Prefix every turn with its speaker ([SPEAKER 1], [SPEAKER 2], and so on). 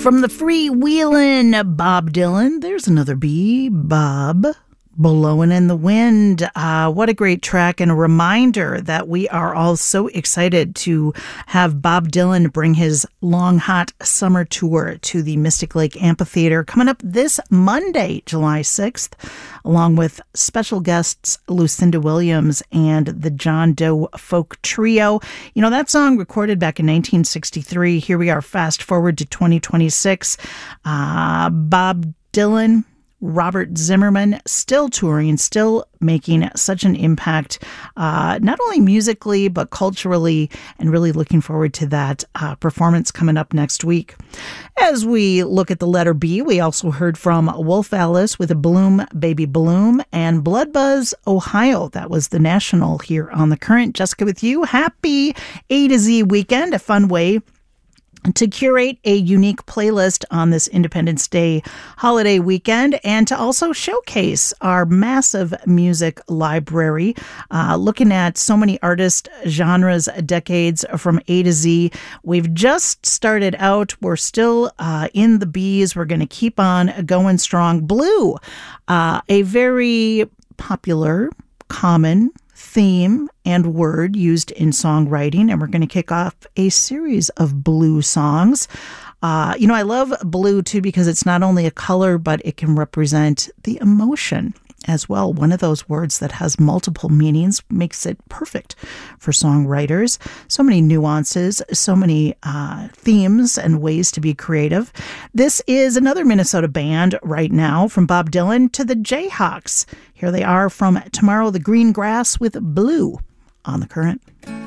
[SPEAKER 1] From the freewheelin' Bob Dylan, there's another B, Bob. Blowing in the Wind. What a great track, and a reminder that we are all so excited to have Bob Dylan bring his long, hot summer tour to the Mystic Lake Amphitheater coming up this Monday, July 6th, along with special guests Lucinda Williams and the John Doe Folk Trio. You know, that song recorded back in 1963. Here we are, fast forward to 2026. Bob Dylan, Robert Zimmerman, still touring, still making such an impact, not only musically, but culturally, and really looking forward to that performance coming up next week. As we look at the letter B, we also heard from Wolf Alice with a Bloom Baby Bloom, and Blood Buzz Ohio. That was the national here on The Current. Jessica with you. Happy A to Z weekend, a fun way to curate a unique playlist on this Independence Day holiday weekend, and to also showcase our massive music library, looking at so many artists, genres, decades from A to Z. We've just started out. We're still in the B's. We're going to keep on going strong. Blue, a very popular, common theme and word used in songwriting, and we're going to kick off a series of blue songs. I love blue too because it's not only a color, but it can represent the emotion as well. One of those words that has multiple meanings makes it perfect for songwriters. So many nuances, so many themes and ways to be creative. This is another Minnesota band right now, from Bob Dylan to the Jayhawks. Here they are from Tomorrow the Green Grass with Blue on The Current.